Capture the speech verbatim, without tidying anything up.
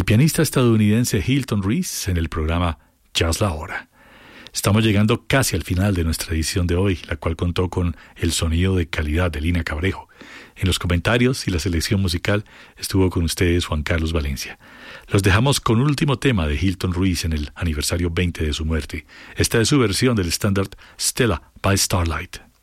el pianista estadounidense Hilton Reese en el programa Jazz La Hora. Estamos llegando casi al final de nuestra edición de hoy, la cual contó con el sonido de calidad de Lina Cabrejo. En los comentarios y la selección musical estuvo con ustedes Juan Carlos Valencia. Los dejamos con un último tema de Hilton Reese en el aniversario veinte de su muerte. Esta es su versión del estándar Stella by Starlight.